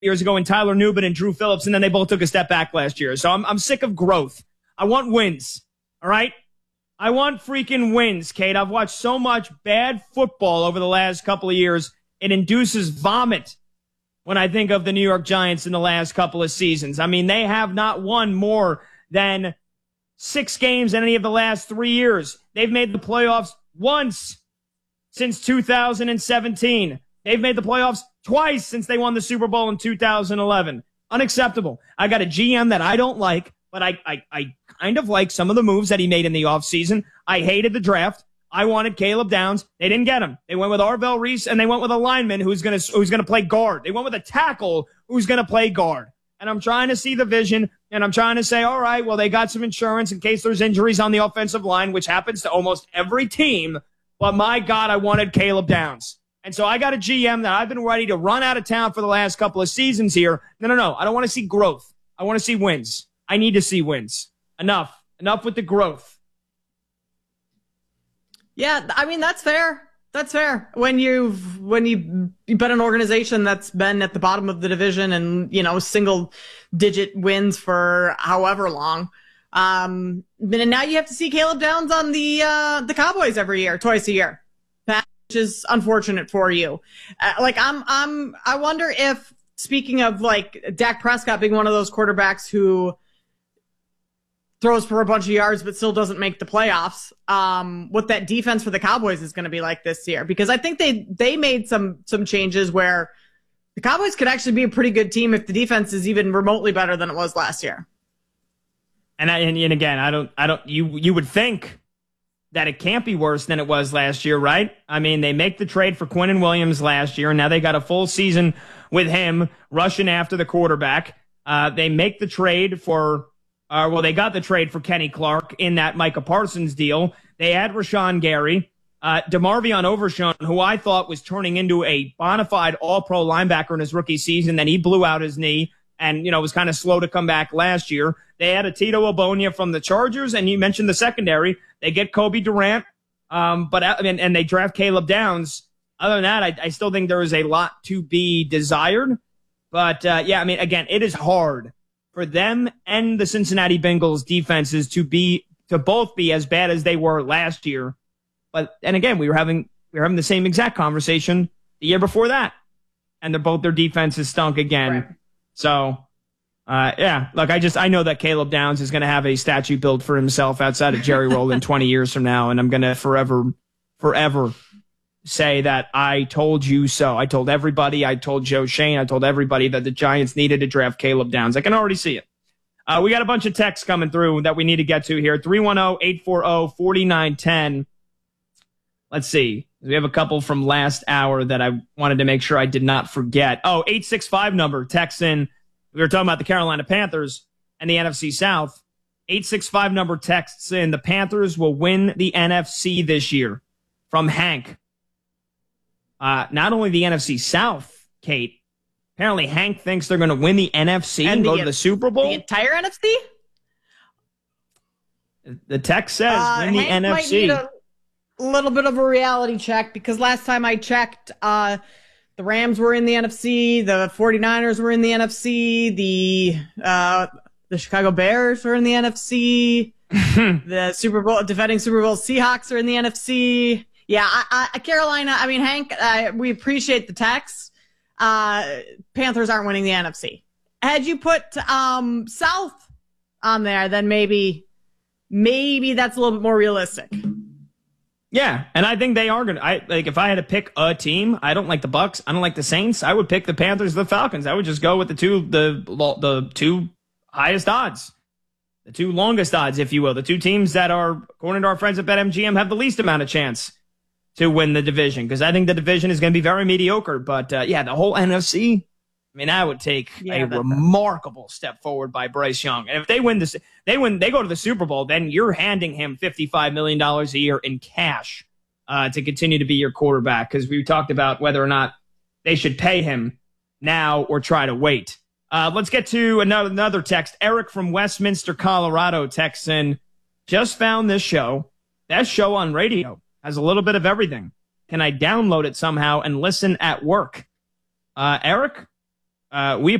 years ago in Tyler Newman and Drew Phillips, and then they both took a step back last year. So I'm sick of growth. I want wins, all right? I want freaking wins, Kate. I've watched so much bad football over the last couple of years, it induces vomit when I think of the New York Giants in the last couple of seasons. I mean, they have not won more than 6 games in any of the last 3 years. They've made the playoffs once since 2017. They've made the playoffs twice since they won the Super Bowl in 2011. Unacceptable. I got a GM that I don't like, but I kind of like some of the moves that he made in the offseason. I hated the draft. I wanted Caleb Downs. They didn't get him. They went with Arvell Reese, and they went with a lineman who's gonna play guard. They went with a tackle who's gonna play guard. And I'm trying to see the vision, and I'm trying to say, all right, well, they got some insurance in case there's injuries on the offensive line, which happens to almost every team. But my God, I wanted Caleb Downs. And so I got a GM that I've been ready to run out of town for the last couple of seasons here. No. I don't want to see growth. I want to see wins. I need to see wins. Enough with the growth. Yeah, I mean, that's fair. That's fair. When you've been an organization that's been at the bottom of the division and, single digit wins for however long. And now you have to see Caleb Downs on the Cowboys twice a year, which is unfortunate for you. I wonder if, speaking of Dak Prescott being one of those quarterbacks who throws for a bunch of yards but still doesn't make the playoffs, what that defense for the Cowboys is going to be like this year. Because I think they made some changes where the Cowboys could actually be a pretty good team if the defense is even remotely better than it was last year. And again, you would think that it can't be worse than it was last year, right? I mean, they make the trade for Quinnen Williams last year, and now they got a full season with him rushing after the quarterback. They make the trade for, they got the trade for Kenny Clark in that Micah Parsons deal. They had Rashawn Gary, DeMarvion Overshown, who I thought was turning into a bona fide all-pro linebacker in his rookie season. Then he blew out his knee and, was kind of slow to come back last year. They had a Tito Obonia from the Chargers, and you mentioned the secondary. They get Kobe Durant, and they draft Caleb Downs. Other than that, I still think there is a lot to be desired. But, again, it is hard for them and the Cincinnati Bengals defenses to both be as bad as they were last year. And again, we were having the same exact conversation the year before that. And their defenses stunk again. Right. So, I know that Caleb Downs is going to have a statue built for himself outside of Jerry Rowland 20 years from now. And I'm going to forever say that I told you so. I told everybody. I told Joe Shane. I told everybody that the Giants needed to draft Caleb Downs. I can already see it. We got a bunch of texts coming through that we need to get to here. 310-840-4910. Let's see. We have a couple from last hour that I wanted to make sure I did not forget. 865 number texts in. We were talking about the Carolina Panthers and the NFC South. 865 number texts in. The Panthers will win the NFC this year. From Hank. Not only the NFC South, Kate. Apparently Hank thinks they're going to win the NFC and go to the Super Bowl. The entire NFC? The text says win the Hank NFC. Might need a little bit of a reality check, because last time I checked, the Rams were in the NFC, the 49ers were in the NFC, the Chicago Bears were in the NFC, the defending Super Bowl Seahawks are in the NFC. Yeah, Carolina, Hank, we appreciate the text. Panthers aren't winning the NFC. Had you put South on there, then maybe that's a little bit more realistic. Yeah, and I think they are going to. If I had to pick a team, I don't like the Bucks. I don't like the Saints. I would pick the Panthers, the Falcons. I would just go with the two highest odds, the two longest odds, if you will. The two teams that are, according to our friends at BetMGM, have the least amount of chance to win the division, because I think the division is going to be very mediocre. But the whole NFC. I would take a remarkable step forward by Bryce Young. And if they win this, they go to the Super Bowl, then you're handing him $55 million a year in cash to continue to be your quarterback. Because we talked about whether or not they should pay him now or try to wait. Let's get to another text. Eric from Westminster, Colorado texts in, just found this show. That show on radio has a little bit of everything. Can I download it somehow and listen at work? Eric? We